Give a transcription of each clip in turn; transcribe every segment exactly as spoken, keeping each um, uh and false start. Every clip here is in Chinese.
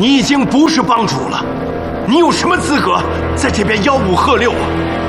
你已经不是帮主了，你有什么资格在这边吆五喝六啊？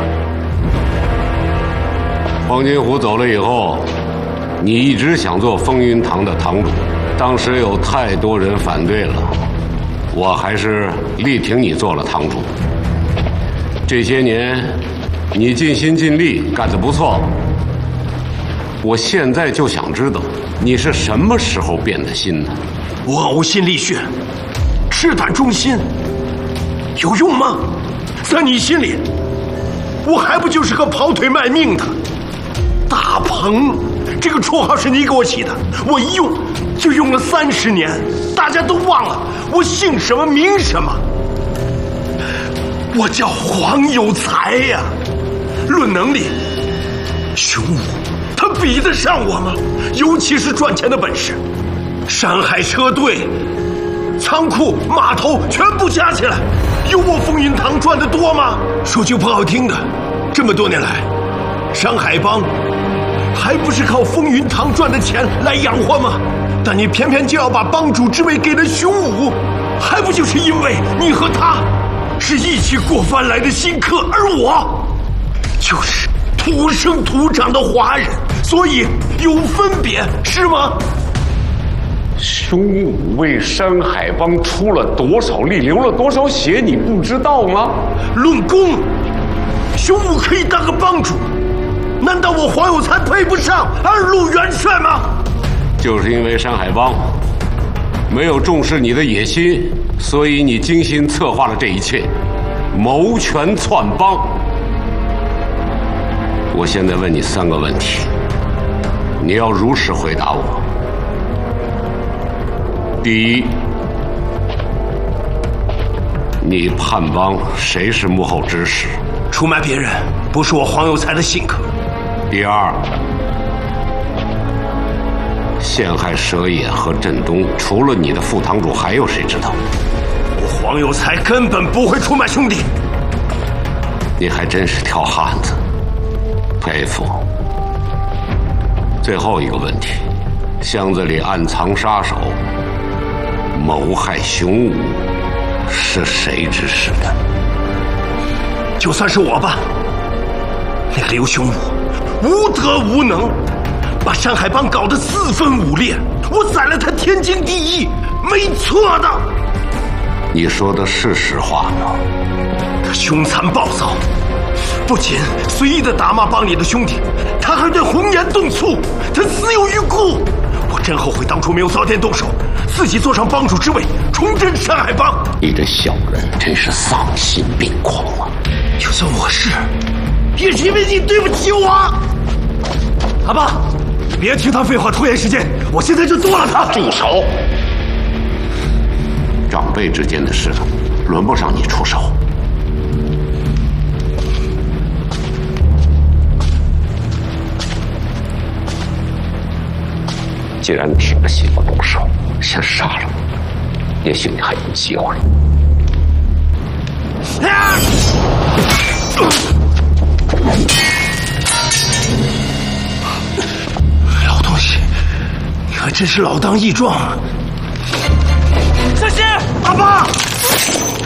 黄金虎走了以后，你一直想做风云堂的堂主，当时有太多人反对了，我还是力挺你做了堂主。这些年，你尽心尽力，干得不错。我现在就想知道，你是什么时候变的心呢？ 我呕心沥血，赤胆忠心，有用吗？在你心里，我还不就是个跑腿卖命的？大鹏，这个绰号是你给我起的，我一用就用了三十年，大家都忘了我姓什么名什么。我叫黄有才呀，论能力，熊武他比得上我吗？尤其是赚钱的本事，山海车队、仓库、码头全部加起来，有我风云堂赚得多吗？说句不好听的，这么多年来，山海帮还不是靠风云堂赚的钱来养活吗？但你偏偏就要把帮主之位给了熊武，还不就是因为你和他是一起过番来的新客，而我就是土生土长的华人，所以有分别，是吗？ 熊武为山海帮出了多少力，流了多少血，你不知道吗？ 论功，熊武可以当个帮主，难道我黄有才配不上二路元帅吗？ 就是因为山海帮没有重视你的野心，所以你精心策划了这一切，谋权篡帮。我现在问你三个问题，你要如实回答我。第一，你叛帮谁是幕后指使？ 出卖别人不是我黄有才的性格。 第二，陷害蛇野和振东，除了你的副堂主，还有谁知道？ 我黄有才根本不会出卖兄弟。 你还真是条汉子，佩服。最后一个问题，箱子里暗藏杀手，谋害熊武，是谁指使的？ 就算是我吧。那个刘熊武无德无能，把山海帮搞得四分五裂，我宰了他天经地义，没错的。 你说的是实话吗？ 他凶残暴躁，不仅随意的打骂帮里的兄弟，他还对红颜动粗，他死有余辜。我真后悔当初没有早点动手，自己坐上帮主之位，重振山海帮。 你这小人真是丧心病狂啊！ 就算我是，也是因为你对不起我。阿爸，别听他废话拖延时间，我现在就剁了他！ 住手！长辈之间的事，轮不上你出手。既然铁了心不动手，先杀了我，也许你还有机会。 啊！老东西，你还真是老当益壮啊！小心！阿爸！